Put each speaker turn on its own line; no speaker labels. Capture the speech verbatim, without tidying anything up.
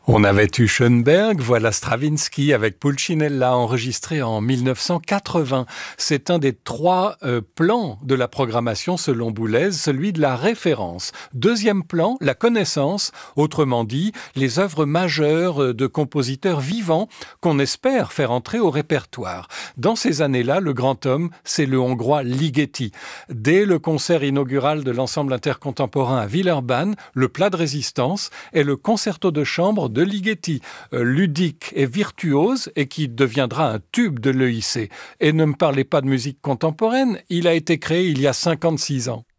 On avait eu Schönberg, voilà Stravinsky avec Pulcinella, enregistré en mille neuf cent quatre-vingts. C'est un des trois euh, plans de la programmation selon Boulez, celui de la référence. Deuxième plan, la connaissance, autrement dit, les œuvres majeures de compositeurs vivants qu'on espère faire entrer au répertoire. Dans ces années-là, le grand homme, c'est le Hongrois Ligeti. Dès le concert inaugural de l'ensemble intercontemporain à Villeurbanne, le plat de résistance est le concerto de chambre de Ligeti, euh, ludique et virtuose et qui deviendra un tube de l'E I C. Et ne me parlez pas de musique contemporaine, il a été créé il y a cinquante-six ans.